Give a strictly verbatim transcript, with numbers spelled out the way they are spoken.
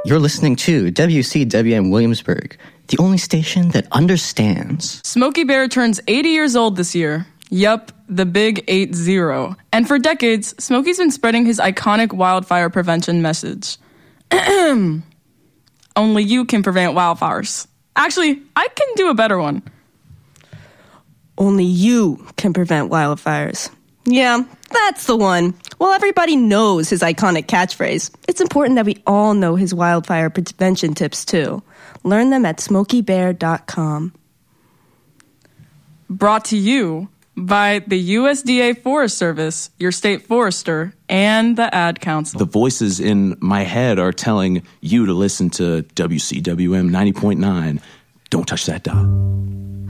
You're listening to W C W M Williamsburg, the only station that understands. Smokey Bear turns eighty years old this year. Yup, the big eight zero. And for decades, Smokey's been spreading his iconic wildfire prevention message. Only you can prevent wildfires. Actually, I can do a better one. Only you can prevent wildfires. Yeah, that's the one. Well, everybody knows his iconic catchphrase. It's important that we all know his wildfire prevention tips, too. Learn them at smokey bear dot com. Brought to you by the U S D A Forest Service, your state forester, and the Ad Council. The voices in my head are telling you to listen to W C W M ninety point nine. Don't touch that dial.